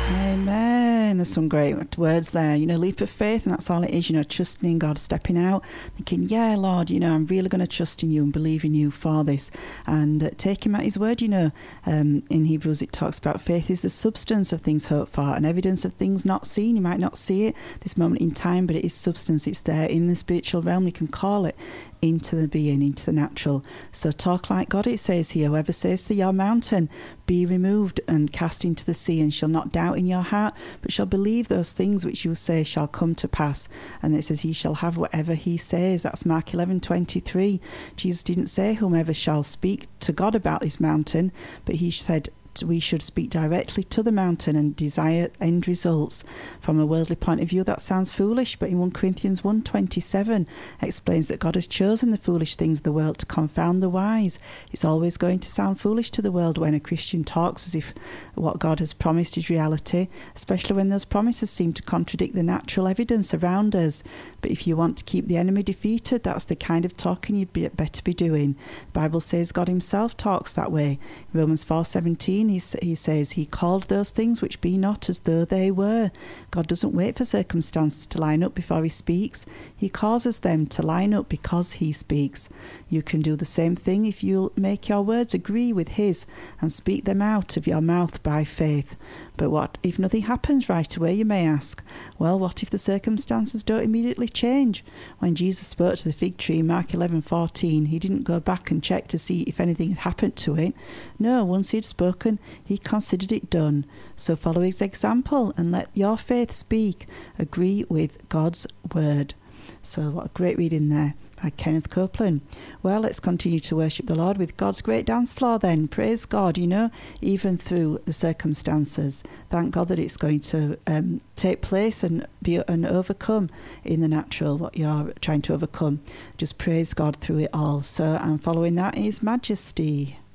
Amen. There's some great words there. Leap of faith, and that's all it is, trusting in God, stepping out, thinking, yeah, Lord, I'm really going to trust in you and believe in you for this, and take him at his word. In Hebrews it talks about faith is the substance of things hoped for and evidence of things not seen. You might not see it this moment in time, but it is substance. It's there in the spiritual realm. You can call it into the being, into the natural. So talk like God, it says here. Whoever says to your mountain, be removed and cast into the sea, and shall not doubt in your heart, but shall believe those things which you say shall come to pass. And it says he shall have whatever he says. That's Mark 11:23. Jesus didn't say whomever shall speak to God about this mountain, but he said we should speak directly to the mountain and desire end results. From a worldly point of view, that sounds foolish, but in 1 Corinthians 1:27 explains that God has chosen the foolish things of the world to confound the wise. It's always going to sound foolish to the world when a Christian talks as if what God has promised is reality, especially when those promises seem to contradict the natural evidence around us. But if you want to keep the enemy defeated, that's the kind of talking you'd better be doing. The Bible says God himself talks that way. In Romans 4:17 he says he called those things which be not as though they were. God doesn't wait for circumstances to line up before he speaks. He causes them to line up because he speaks. You can do the same thing if you'll make your words agree with his and speak them out of your mouth by faith. But what if nothing happens right away, you may ask? Well, what if the circumstances don't immediately change? When Jesus spoke to the fig tree in Mark 11:14, he didn't go back and check to see if anything had happened to it. No, once he'd spoken, he considered it done. So follow his example and let your faith speak. Agree with God's word. So what a great reading there by Kenneth Copeland. Well, let's continue to worship the Lord with God's great dance floor then. Praise God, even through the circumstances. Thank God that it's going to take place and be an overcome in the natural, what you're trying to overcome. Just praise God through it all. So, and following that is Majesty.